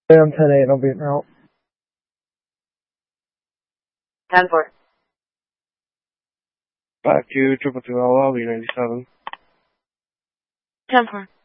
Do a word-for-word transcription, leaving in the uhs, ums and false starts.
Hey, I'm ten eight and I'll be in route. ten four. Back to triple two L L, B ninety-seven. ten four.